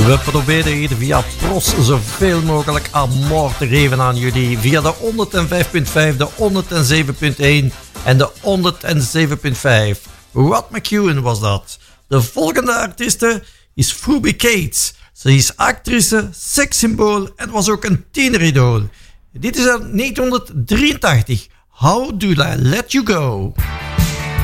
We proberen hier via Pros zoveel mogelijk amor te geven aan jullie. Via de 105.5, de 107.1 en de 107.5. Rod McEwen was dat. De volgende artieste is Phoebe Cates. Ze is actrice, sekssymbool en was ook een tieneridool. Dit is uit 1983. How Do I Let You Go?